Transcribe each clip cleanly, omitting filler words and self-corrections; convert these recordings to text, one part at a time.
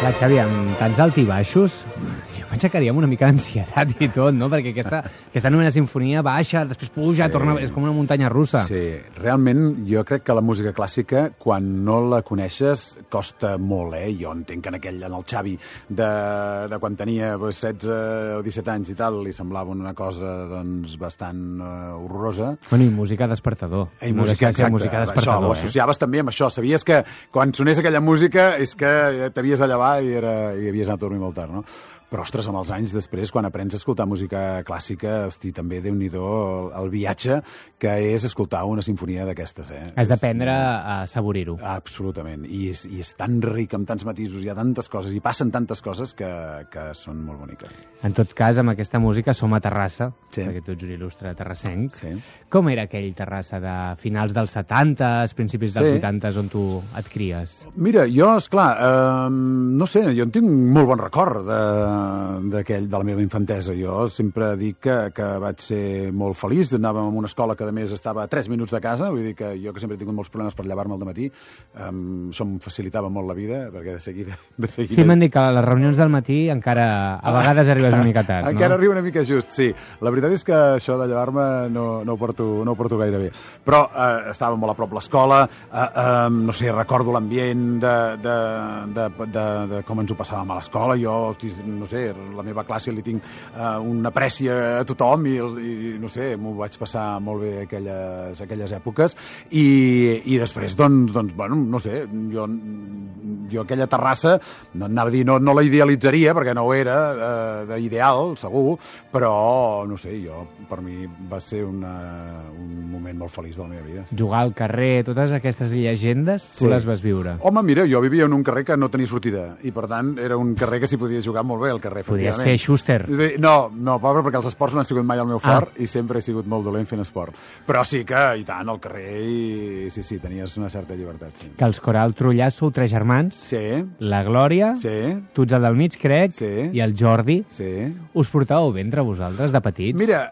Clar, Xavi, amb tants altibaixos, jo m'aixecaria amb una mica d'ansietat i tot, no? Perquè aquesta novena sinfonia baixa, després puja, torna... És com una muntanya russa. Sí, realment jo crec que la música clàssica, quan no la coneixes, costa molt, eh? Jo entenc que en el Xavi de quan tenia 16 o 17 anys i tal, li semblava una cosa doncs, bastant horrorosa. Bueno, i música despertador. Música despertador. Això, ho associaves també amb això. Sabies que quan sonés aquella música és que t'havies de llevar i havies anat a dormir molt tard, no? Però, ostres, amb els anys després, quan aprens a escoltar música clàssica, hosti, també Déu-n'hi-do el viatge que és escoltar una sinfonia d'aquestes, eh? Has d'aprendre a assaborir-ho. Absolutament. I és tan ric, amb tants matisos, hi ha tantes coses, i passen tantes coses que són molt boniques. En tot cas, amb aquesta música som a Terrassa, sí. Perquè tu ets un il·lustre terrassenc. Sí. Com era aquell Terrassa de finals dels 70s, principis dels 80s, on tu et cries? Mira, jo, esclar, no sé, jo en tinc un molt bon record de la meva infantesa. Jo sempre dic que vaig ser molt feliç. Anàvem a una escola que, a més, estava a 3 minuts de casa. Vull dir que jo, que sempre he tingut molts problemes per llevar-me al matí, això em facilitava molt la vida, perquè de seguida... Sí, m'han dit que a les reunions del matí encara a vegades arribes una mica tard, no? Encara arriba una mica just, sí. La veritat és que això de llevar-me no ho porto gaire bé. Però estava molt a prop l'escola, no sé, recordo l'ambient de com ens ho passàvem a l'escola. Jo, hosti, no sé, la meva classe li tinc una aprècia a tothom i no sé, m'ho vaig passar molt bé aquelles èpoques i després, doncs, bueno, no sé, jo aquella Terrassa, no anava a dir, no la idealitzaria, perquè no ho era d'ideal, segur, però, no sé, per mi va ser un moment molt feliç de la meva vida. Jugar al carrer, totes aquestes llegendes, tu les vas viure. Home, mira, jo vivia en un carrer que no tenia sortida, i per tant era un carrer que s'hi podia jugar molt bé, el carrer, efectivament. Podia ser Schuster. No, pobre, perquè els esports no han sigut mai el meu fort i sempre he sigut molt dolent fent esport. Però sí que, i tant, al carrer, i sí, tenies una certa llibertat, sí. Que els Coral Trullà sou 3 germans. Sí. La Glòria. Sí. Tu ets el del mig, crec. Sí. I el Jordi. Sí. Us portàveu bé entre vosaltres, de petits? Mira,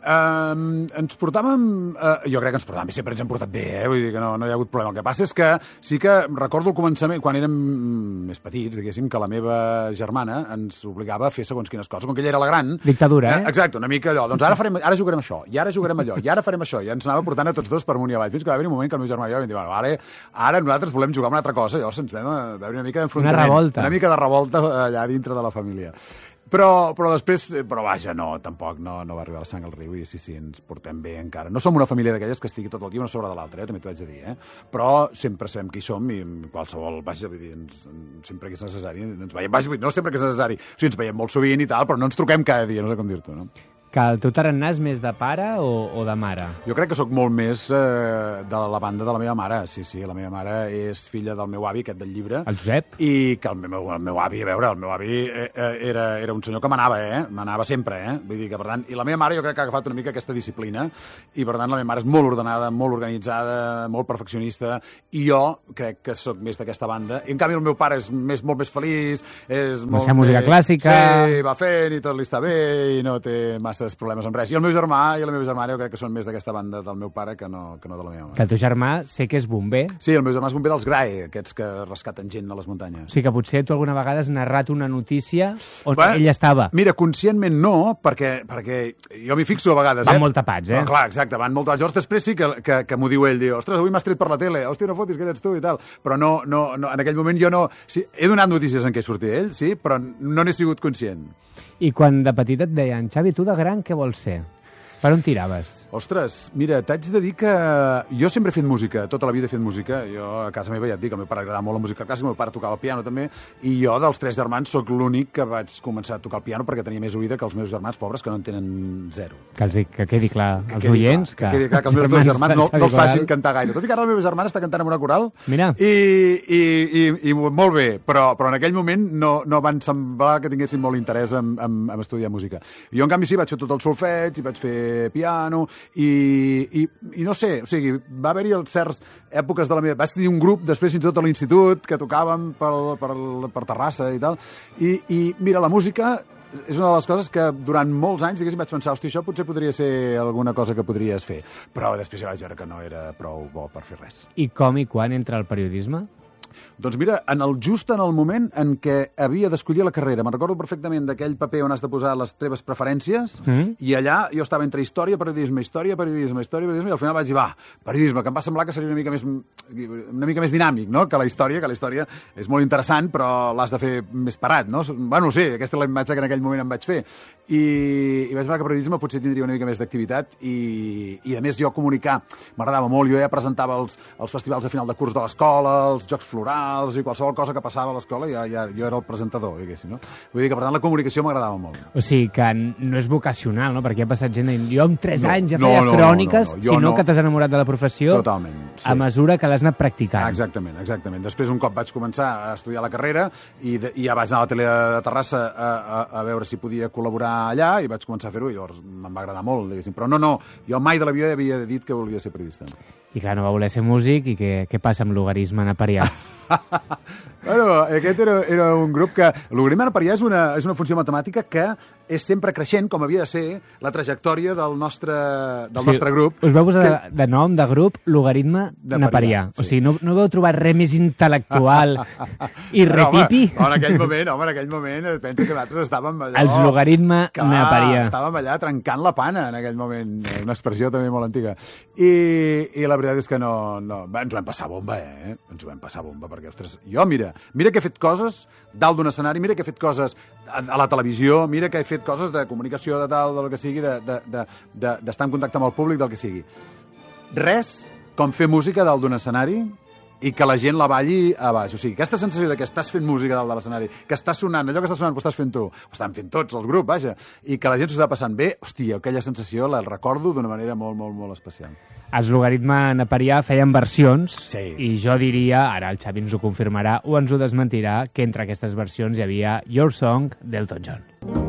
ens portàvem... jo crec que ens portàvem bé, sempre ens hem portat bé, vull dir que no hi ha hagut problema. El que passa és que sí que recordo al començament, quan érem més petits, diguéssim, que la meva germana ens obligava a fer segons quines coses. Com que ella era la gran... Dictadura, eh? Exacte, una mica allò. Doncs ara jugarem això, i ara jugarem allò, i ara farem això. I ens anava portant a tots dos per amunt i avall, fins que va haver un moment que el meu germà i jo vam dir, vale, ara nosaltres volem jugar amb una altra cosa. Llavors ens vam veure una mica d'enfrontament. Una revolta. Una mica de revolta allà dintre de la família. Però després, vaja, no, tampoc no va arribar la sang al riu i sí, ens portem bé encara. No som una família d'aquelles que estigui tot el dia una sobre de l'altra, també t'ho haig de dir, però sempre sabem qui som i qualsevol, vaja, vull dir, sempre que és necessari, ens veiem, vaja, no sempre que és necessari, o sigui, ens veiem molt sovint i tal, però no ens truquem cada dia, no sé com dir-t'ho, no? Que el teu tarannà és més de pare o de mare? Jo crec que sóc molt més de la banda de la meva mare. Sí, la meva mare és filla del meu avi, aquest del llibre. El Josep? I que el meu avi, a veure, el meu avi era un senyor que manava sempre, Vull dir que, per tant, i la meva mare jo crec que ha agafat una mica aquesta disciplina i, per tant, la meva mare és molt ordenada, molt organitzada, molt perfeccionista i jo crec que sóc més d'aquesta banda. I, en canvi, el meu pare és molt més feliç, és molt més... música clàssica... Sí, va fent i tot li està bé i no té massa problemes amb res. I el meu germà i la meva germana jo crec que són més d'aquesta banda del meu pare que no de la meva mare. Que el teu germà sé que és bomber. Sí, el meu germà és bomber dels GRAE, aquests que rescaten gent a les muntanyes. Sí, que potser tu alguna vegada has narrat una notícia on ell estava. Mira, conscientment no, perquè jo m'hi fixo a vegades. Van molt tapats, No, clar, exacte, van molt tapats. Llavors després sí que m'ho diu ell, diu, ostres, avui m'has tret per la tele, hòstia, no fotis que ets tu i tal. Però no, en aquell moment jo no... Sí, he donat notícies en què sortia ell, sí, però no n'he sigut conscient. I quan de petit et deien, Xavi, tu de gran què vols ser? Per on tiraves? Ostres, mira, t'haig de dir que jo sempre he fet música, tota la vida he fet música. Jo a casa meva ja et dic, al meu pare agradava molt la música clàssica, el meu pare tocava el piano també, i jo dels 3 germans sóc l'únic que vaig començar a tocar el piano perquè tenia més oïda que els meus germans pobres que no en tenen 0. Que quedi clar als oients. Que quedi clar que els meus 2 germans no els facin cantar gaire. Tot i que ara la meva germana està cantant en una coral. Mira. I molt bé, però en aquell moment no van semblar que tinguessin molt interès en estudiar música. Jo, en canvi, sí, vaig fer tot el solfeig i vaig fer piano i no sé, o sigui, va haver-hi certs èpoques de la meva... Vaig tenir un grup després fins i tot a l'institut que tocàvem per Terrassa i tal, i mira, la música és una de les coses que durant molts anys, diguéssim, vaig pensar, hosti, això potser podria ser alguna cosa que podries fer, però després ja vaig veure que no era prou bo per fer res. I com i quan entra el periodisme? Doncs mira, just en el moment en què havia d'escollir la carrera. Me'n recordo perfectament d'aquell paper on has de posar les teves preferències i allà jo estava entre història, periodisme, i al final vaig dir, periodisme, que em va semblar que seria una mica més dinàmic, no?, que la història és molt interessant, però l'has de fer més parat, no? Bueno, sí, aquesta és la imatge que en aquell moment em vaig fer. I vaig veure que periodisme potser tindria una mica més d'activitat i a més jo comunicar m'agradava molt. Jo ja presentava els festivals de final de curs de l'escola, els jocs florals i qualsevol cosa que passava a l'escola, jo era el presentador, diguéssim, no? Vull dir que, per tant, la comunicació m'agradava molt. O sigui, que no és vocacional, no? Perquè ha passat gent... Jo amb 3 anys ja feia cròniques, sinó que t'has enamorat de la professió a mesura que l'has anat practicant. Exactament. Després, un cop vaig començar a estudiar la carrera i ja vaig anar a la tele de Terrassa a veure si podia col·laborar allà i vaig començar a fer-ho i llavors me'n va agradar molt, diguéssim. Però no, jo mai de la vida havia dit que volia ser periodista. I clar, no va voler ser músic i què passa amb logaritme naperià? Bueno, aquest era un grup que... El logaritme naperià és una funció matemàtica que és sempre creixent, com havia de ser la trajectòria del nostre grup. Us vau posar de nom de grup logaritme naperià. O sigui, no vau trobar res més intel·lectual i repipi? En aquell moment, penso que nosaltres estàvem allò... Els logaritme naperià. Estàvem allà trencant la pana en aquell moment, una expressió també molt antiga. I la veritat és que no... Ens ho vam passar bomba, Ens ho vam passar bomba, perquè, ostres, jo, mira que he fet coses dalt d'un escenari, mira que he fet coses a la televisió, mira que he fet coses de comunicació, de tal, del que sigui, d'estar en contacte amb el públic, del que sigui. Res com fer música dalt d'un escenari i que la gent la balli a baix. O sigui, aquesta sensació de que estàs fent música dalt de l'escenari, que està sonant, allò que està sonant ho estàs fent tu, ho estan fent tots, el grup, vaja, i que la gent s'ho està passant bé, hòstia, aquella sensació la recordo d'una manera molt, molt, molt especial. Els logaritme naperià feien versions i jo diria, ara el Xavi ens ho confirmarà o ens ho desmentirà, que entre aquestes versions hi havia Your Song d'Elton John.